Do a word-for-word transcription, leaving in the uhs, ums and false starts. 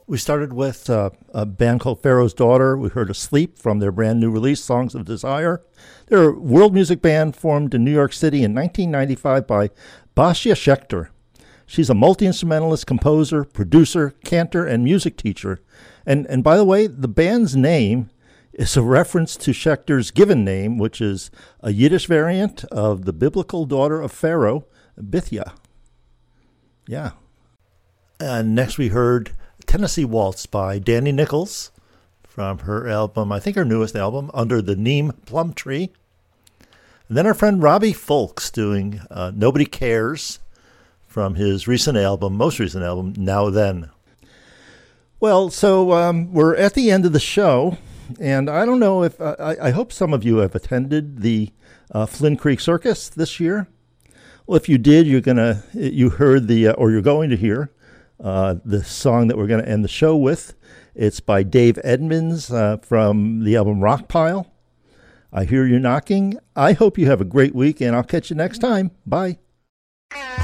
We started with uh, a band called Pharaoh's Daughter. We heard Asleep from their brand new release, Songs of Desire. They're a world music band formed in New York City in nineteen ninety-five by Basia Schechter. She's a multi-instrumentalist, composer, producer, cantor, and music teacher. And, and by the way, the band's name is a reference to Schechter's given name, which is a Yiddish variant of the biblical daughter of Pharaoh, Bithia. Yeah. And next we heard Tennessee Waltz by Danny Nichols from her album, I think her newest album, Under the Neem Plum Tree. And then our friend Robbie Fulks doing uh, Nobody Cares from his recent album, most recent album, Now Then. Well, so um, we're at the end of the show, and I don't know if, uh, I, I hope some of you have attended the uh, Flynn Creek Circus this year. Well, if you did, you're going to, you heard the, uh, or you're going to hear Uh, the song that we're going to end the show with. It's by Dave Edmunds uh, from the album Rockpile. I Hear You Knocking. I hope you have a great week, and I'll catch you next time. Bye.